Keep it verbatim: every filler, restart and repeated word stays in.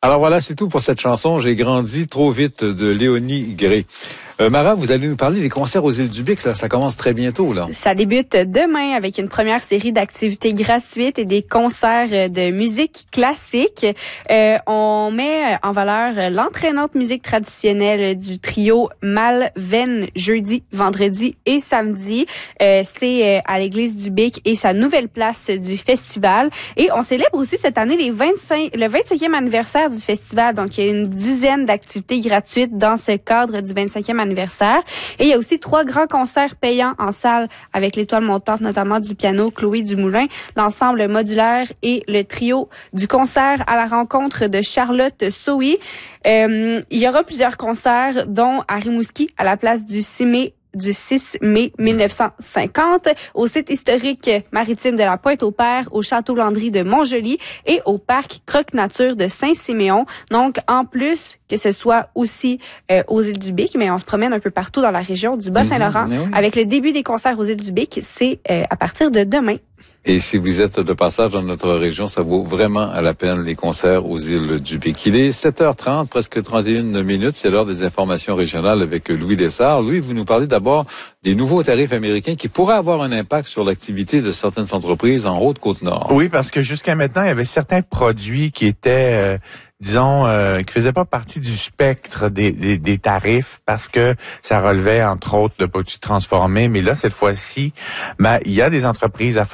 Alors voilà, c'est tout pour cette chanson. J'ai grandi trop vite de Léonie Gray. Euh, Mara, vous allez nous parler des concerts aux Îles du Bic. Ça, ça commence très bientôt, là. Ça débute demain avec une première série d'activités gratuites et des concerts de musique classique. Euh, on met en valeur l'entraînante musique traditionnelle du trio Malven jeudi, vendredi et samedi. Euh, c'est à l'église du Bic et sa nouvelle place du festival. Et on célèbre aussi cette année les vingt-cinq, le vingt-cinquième anniversaire du festival. Donc, il y a une dizaine d'activités gratuites dans ce cadre du vingt-cinquième anniversaire. Et il y a aussi trois grands concerts payants en salle avec l'étoile montante, notamment du piano Chloé Dumoulin, l'ensemble modulaire et le trio du concert à la rencontre de Charlotte Sohi. Euh, il y aura plusieurs concerts, dont à Rimouski, à la place du six mai du six mai mille neuf cent cinquante, au site historique maritime de la Pointe-au-Père, au Château Landry de Montjoly et au parc Croque-Nature de Saint-Siméon. Donc, en plus que ce soit aussi euh, aux Îles du Bic, mais on se promène un peu partout dans la région du Bas-Saint-Laurent. Mmh, oui. Avec le début des concerts aux Îles du Bic, c'est euh, à partir de demain. Et si vous êtes de passage dans notre région, ça vaut vraiment à la peine les concerts aux Îles du Bic. Il est sept heures trente, presque trente et une minutes. C'est l'heure des informations régionales avec Louis Lessard. Louis, vous nous parlez d'abord des nouveaux tarifs américains qui pourraient avoir un impact sur l'activité de certaines entreprises en Haute-Côte-Nord. Oui, parce que jusqu'à maintenant, il y avait certains produits qui étaient... Euh, disons, euh, qui faisaient pas partie du spectre des, des, des tarifs parce que ça relevait, entre autres, de produits transformés. Mais là, cette fois-ci, ben, il y a des entreprises à